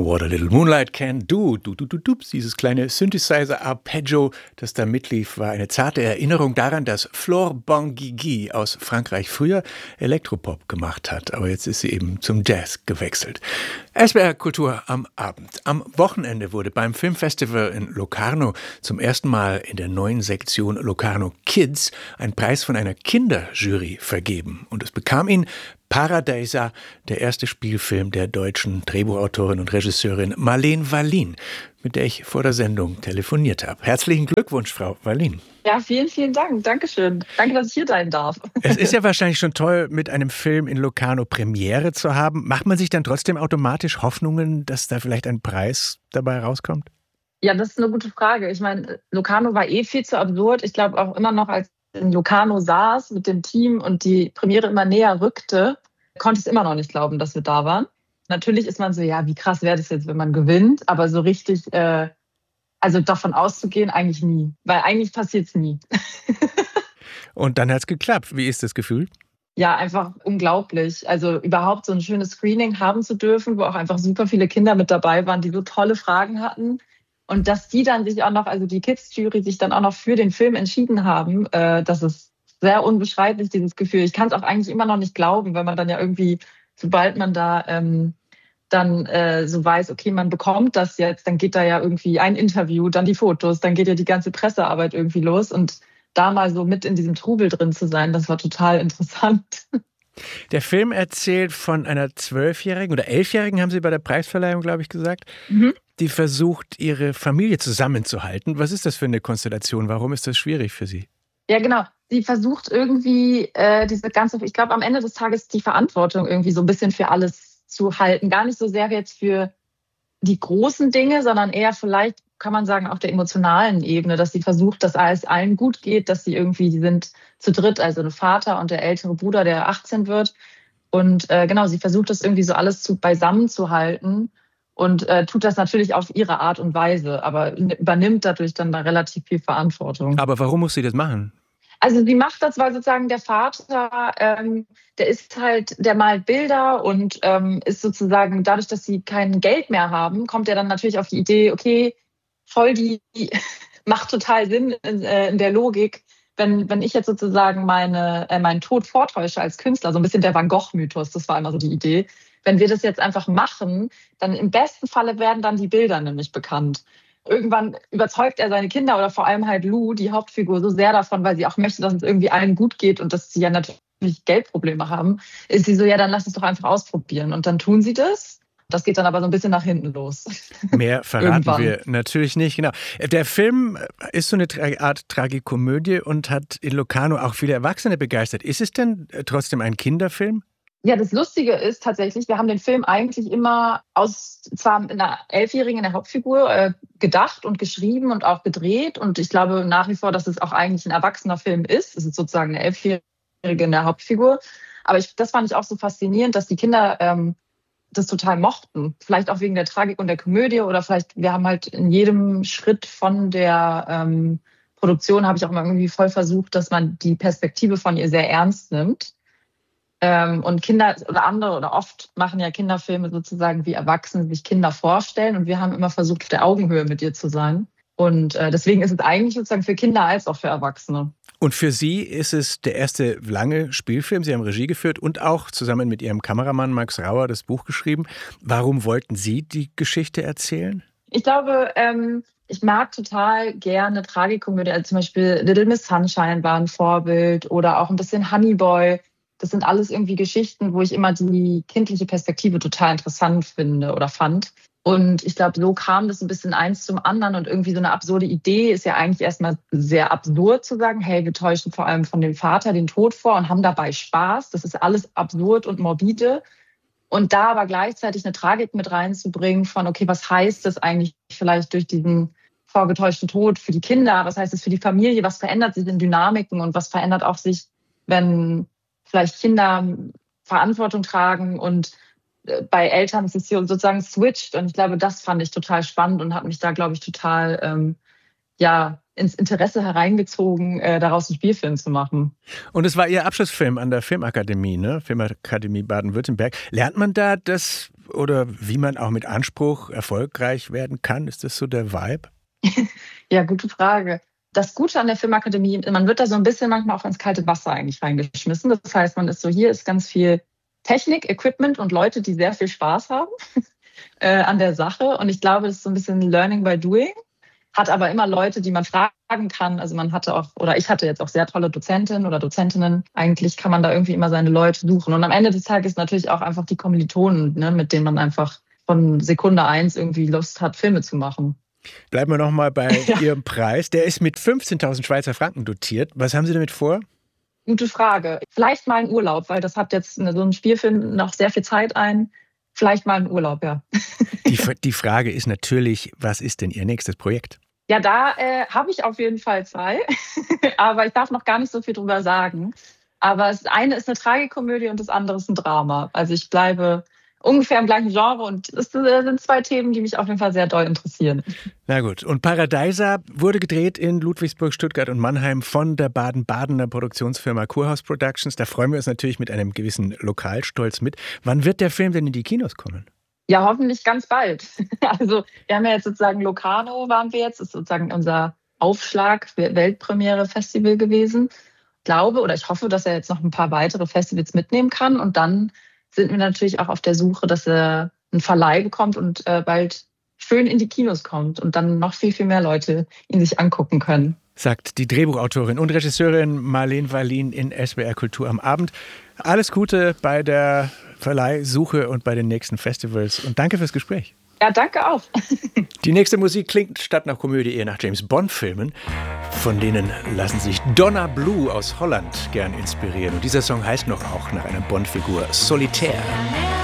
What a Little Moonlight Can Do, dieses kleine Synthesizer-Arpeggio, das da mitlief, war eine zarte Erinnerung daran, dass Flore Benguigui aus Frankreich früher Elektropop gemacht hat, aber jetzt ist sie eben zum Jazz gewechselt. SWR Kultur am Abend. Am Wochenende wurde beim Filmfestival in Locarno zum ersten Mal in der neuen Sektion Locarno Kids ein Preis von einer Kinderjury vergeben. Und es bekam ihn Paradeiser, der erste Spielfilm der deutschen Drehbuchautorin und Regisseurin Marleen Wallin, mit der ich vor der Sendung telefoniert habe. Herzlichen Glückwunsch, Frau Wallin. Ja, vielen, vielen Dank. Dankeschön. Danke, dass ich hier sein darf. Es ist ja wahrscheinlich schon toll, mit einem Film in Locarno Premiere zu haben. Macht man sich dann trotzdem automatisch Hoffnungen, dass da vielleicht ein Preis dabei rauskommt? Ja, das ist eine gute Frage. Ich meine, Locarno war viel zu absurd. Ich glaube auch immer noch, als ich in Locarno saß mit dem Team und die Premiere immer näher rückte, konnte ich es immer noch nicht glauben, dass wir da waren. Natürlich ist man so, ja, wie krass wäre das jetzt, wenn man gewinnt, aber so richtig, also davon auszugehen, eigentlich nie. Weil eigentlich passiert es nie. Und dann hat es geklappt. Wie ist das Gefühl? Ja, einfach unglaublich. Also überhaupt so ein schönes Screening haben zu dürfen, wo auch einfach super viele Kinder mit dabei waren, die so tolle Fragen hatten. Und dass die dann sich auch noch, also die Kids-Jury sich dann auch noch für den Film entschieden haben, das ist sehr unbeschreiblich, dieses Gefühl. Ich kann es auch eigentlich immer noch nicht glauben, wenn man dann ja irgendwie, sobald man da dann so weiß, okay, man bekommt das jetzt, dann geht da ja irgendwie ein Interview, dann die Fotos, dann geht ja die ganze Pressearbeit irgendwie los. Und da mal so mit in diesem Trubel drin zu sein, das war total interessant. Der Film erzählt von einer 12-Jährigen oder 11-Jährigen, haben Sie bei der Preisverleihung, glaube ich, gesagt, die versucht, ihre Familie zusammenzuhalten. Was ist das für eine Konstellation? Warum ist das schwierig für Sie? Ja, genau. Sie versucht irgendwie diese ganze, ich glaube, am Ende des Tages die Verantwortung irgendwie so ein bisschen für alles zu halten. Gar nicht so sehr jetzt für die großen Dinge, sondern eher vielleicht, kann man sagen, auf der emotionalen Ebene, dass sie versucht, dass alles allen gut geht, dass sie irgendwie, die sind zu dritt, also der Vater und der ältere Bruder, der 18 wird. Und genau, sie versucht das irgendwie so alles beisammen zu halten und tut das natürlich auf ihre Art und Weise, aber übernimmt dadurch dann da relativ viel Verantwortung. Aber warum muss sie das machen? Also sie macht das, weil sozusagen der Vater, der ist halt, der malt Bilder und ist sozusagen, dadurch, dass sie kein Geld mehr haben, kommt er dann natürlich auf die Idee, okay, voll die macht total Sinn in der Logik, wenn ich jetzt sozusagen meinen Tod vortäusche als Künstler, so ein bisschen der Van Gogh-Mythos, das war immer so die Idee. Wenn wir das jetzt einfach machen, dann im besten Falle werden dann die Bilder nämlich bekannt. Irgendwann überzeugt er seine Kinder oder vor allem halt Lou, die Hauptfigur, so sehr davon, weil sie auch möchte, dass es irgendwie allen gut geht und dass sie ja natürlich Geldprobleme haben, ist sie so, ja, dann lass es doch einfach ausprobieren. Und dann tun sie das. Das geht dann aber so ein bisschen nach hinten los. Mehr verraten wir natürlich nicht, genau. Der Film ist so eine Art Tragikomödie und hat in Locarno auch viele Erwachsene begeistert. Ist es denn trotzdem ein Kinderfilm? Ja, das Lustige ist tatsächlich, wir haben den Film eigentlich immer zwar mit einer 11-Jährigen in der Hauptfigur gedacht und geschrieben und auch gedreht. Und ich glaube nach wie vor, dass es auch eigentlich ein erwachsener Film ist. Es ist sozusagen eine 11-Jährige in der Hauptfigur. Aber das fand ich auch so faszinierend, dass die Kinder das total mochten. Vielleicht auch wegen der Tragik und der Komödie oder vielleicht, wir haben halt in jedem Schritt von der Produktion, habe ich auch immer irgendwie voll versucht, dass man die Perspektive von ihr sehr ernst nimmt. Und Kinder oder andere oder oft machen ja Kinderfilme sozusagen, wie Erwachsene sich Kinder vorstellen. Und wir haben immer versucht, auf der Augenhöhe mit ihr zu sein. Und deswegen ist es eigentlich sozusagen für Kinder als auch für Erwachsene. Und für Sie ist es der erste lange Spielfilm. Sie haben Regie geführt und auch zusammen mit Ihrem Kameramann Max Rauer das Buch geschrieben. Warum wollten Sie die Geschichte erzählen? Ich glaube, ich mag total gerne Tragikomödie. Also zum Beispiel Little Miss Sunshine war ein Vorbild oder auch ein bisschen Honey Boy. Das sind alles irgendwie Geschichten, wo ich immer die kindliche Perspektive total interessant finde oder fand. Und ich glaube, so kam das ein bisschen eins zum anderen und irgendwie so eine absurde Idee ist ja eigentlich erstmal sehr absurd zu sagen, hey, wir täuschen vor allem von dem Vater den Tod vor und haben dabei Spaß. Das ist alles absurd und morbide. Und da aber gleichzeitig eine Tragik mit reinzubringen von, okay, was heißt das eigentlich vielleicht durch diesen vorgetäuschten Tod für die Kinder? Was heißt das für die Familie? Was verändert sich in Dynamiken und was verändert auch sich, wenn vielleicht Kinder Verantwortung tragen und bei Eltern ist es hier sozusagen switcht. Und ich glaube, das fand ich total spannend und hat mich da, glaube ich, total ins Interesse hereingezogen, daraus einen Spielfilm zu machen. Und es war Ihr Abschlussfilm an der Filmakademie, ne? Filmakademie Baden-Württemberg. Lernt man da das oder wie man auch mit Anspruch erfolgreich werden kann? Ist das so der Vibe? Ja, gute Frage. Das Gute an der Filmakademie, man wird da so ein bisschen manchmal auch ins kalte Wasser eigentlich reingeschmissen. Das heißt, man ist so, hier ist ganz viel Technik, Equipment und Leute, die sehr viel Spaß haben an der Sache. Und ich glaube, das ist so ein bisschen Learning by Doing. Hat aber immer Leute, die man fragen kann. Also man hatte auch, oder ich hatte jetzt auch sehr tolle Dozentinnen oder Dozentinnen. Eigentlich kann man da irgendwie immer seine Leute suchen. Und am Ende des Tages natürlich auch einfach die Kommilitonen, ne, mit denen man einfach von Sekunde 1 irgendwie Lust hat, Filme zu machen. Bleiben wir nochmal bei Ihrem Preis. Der ist mit 15.000 Schweizer Franken dotiert. Was haben Sie damit vor? Gute Frage. Vielleicht mal einen Urlaub, weil das hat jetzt so ein Spielfilm noch sehr viel Zeit ein. Vielleicht mal einen Urlaub, ja. Die Frage ist natürlich, was ist denn Ihr nächstes Projekt? Ja, da habe ich auf jeden Fall 2. Aber ich darf noch gar nicht so viel drüber sagen. Aber das eine ist eine Tragikomödie und das andere ist ein Drama. Also ich bleibe ungefähr im gleichen Genre und es sind 2 Themen, die mich auf jeden Fall sehr doll interessieren. Na gut, und Paradeiser wurde gedreht in Ludwigsburg, Stuttgart und Mannheim von der Baden-Badener Produktionsfirma Kurhaus Productions. Da freuen wir uns natürlich mit einem gewissen Lokalstolz mit. Wann wird der Film denn in die Kinos kommen? Ja, hoffentlich ganz bald. Also wir haben ja jetzt sozusagen Locarno waren wir jetzt, das ist sozusagen unser Aufschlag, Weltpremiere-Festival gewesen. Ich glaube oder ich hoffe, dass er jetzt noch ein paar weitere Festivals mitnehmen kann und dann sind wir natürlich auch auf der Suche, dass er einen Verleih bekommt und bald schön in die Kinos kommt und dann noch viel, viel mehr Leute ihn sich angucken können. Sagt die Drehbuchautorin und Regisseurin Marleen Wallin in SWR Kultur am Abend. Alles Gute bei der Verleihsuche und bei den nächsten Festivals und danke fürs Gespräch. Ja, danke auch. Die nächste Musik klingt statt nach Komödie eher nach James-Bond-Filmen. Von denen lassen sich Donna Blue aus Holland gern inspirieren. Und dieser Song heißt noch auch nach einer Bond-Figur Solitaire.